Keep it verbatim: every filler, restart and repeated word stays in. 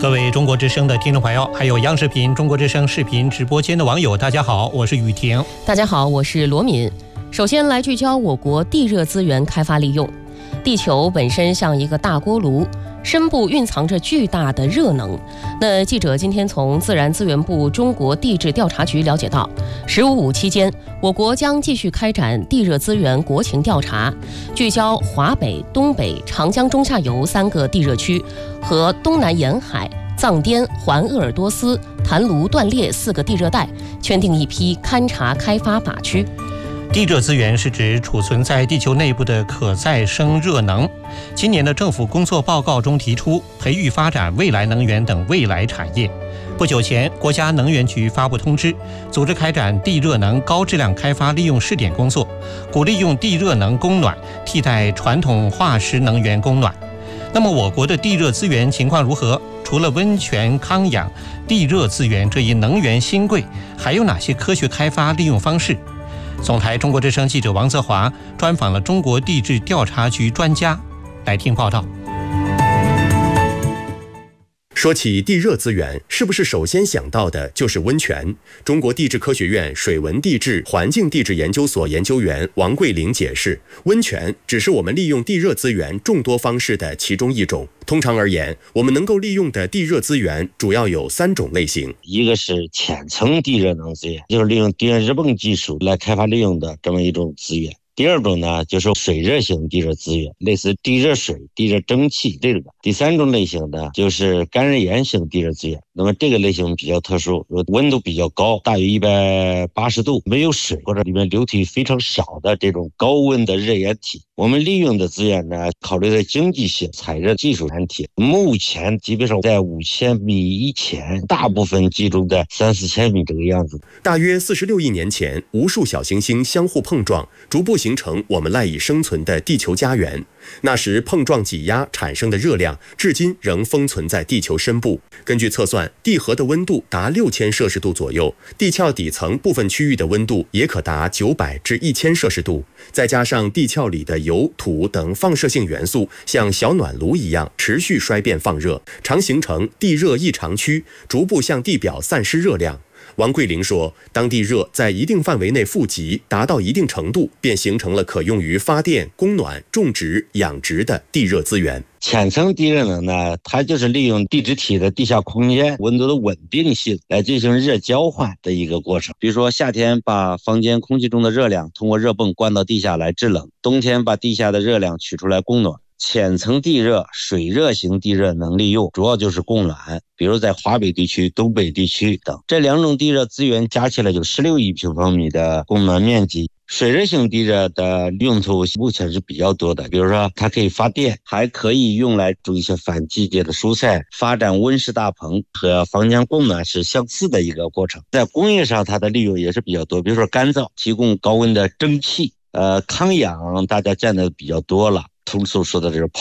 各位中国之声的听众朋友，还有央视频中国之声视频直播间的网友，大家好，我是雨婷。 大家好，我是罗敏。首先来聚焦我国地热资源开发利用。地球本身像一个大锅炉，深部蕴藏着巨大的热能。那记者今天从自然资源部中国地质调查局了解到，十五五期间，我国将继续开展地热资源国情调查，聚焦华北、东北、长江中下游三个地热区和东南沿海、藏滇、环鄂尔多斯、坛卢、断裂四个地热带，圈定一批勘察开发靶区。 地热资源是指储存在地球内部的可再生热能。今年的政府工作报告中提出，培育发展未来能源等未来产业。不久前，国家能源局发布通知，组织开展地热能高质量开发利用试点工作，鼓励用地热能供暖，替代传统化石能源供暖。那么，我国的地热资源情况如何？除了温泉、康养、地热资源这一能源新贵，还有哪些科学开发利用方式？总台中国之声记者王泽华专访了中国地质调查局专家，来听报道。 说起地热资源，是不是首先想到的就是温泉？中国地质科学院水文地质环境地质研究所研究员王桂玲解释，温泉只是我们利用地热资源众多方式的其中一种。通常而言，我们能够利用的地热资源主要有三种类型。 一个是浅层地热能资源，就是利用电热泵技术来开发利用的这么一种资源。第二种呢，就是水热型地热资源，类似地热水、地热蒸汽这个。第三种类型呢，就是干热岩型地热资源。那么这个类型比较特殊，温度比较高，大约一百八十度，没有水或者里面流体非常少的这种高温的热岩体。我们利用的资源呢，考虑的经济性、采热技术难题。目前基本上在五千米以前，大部分集中在三四千米这个样子。 大约四十六亿年前，无数小行星相互碰撞，逐步形成我们赖以生存的地球家园。那时碰撞挤压产生的热量，至今仍封存在地球深部。根据测算，地核的温度达六千摄氏度左右，地壳底层部分区域的温度也可达九百至一千摄氏度。再加上地壳里的油、土等放射性元素，像小暖炉一样持续衰变放热，常形成地热异常区，逐步向地表散失热量。王桂玲说，当地热在一定范围内富集，达到一定程度，便形成了可用于发电、供暖、种植、养殖的地热资源。 浅层地热能呢，它就是利用地质体的地下空间温度的稳定性来进行热交换的一个过程。比如说夏天把房间空气中的热量通过热泵灌到地下来制冷，冬天把地下的热量取出来供暖。浅层地热、水热型地热能利用主要就是供暖，比如在华北地区、东北地区等，这两种地热资源加起来就十六亿平方米的供暖面积。水热型地热的用途目前是比较多的，比如说它可以发电，还可以用来种一些反季节的蔬菜，发展温室大棚，和房间供暖是相似的一个过程。在工业上它的利用也是比较多，比如说干燥，提供高温的蒸汽，呃，康养大家见的比较多了，通俗说的这是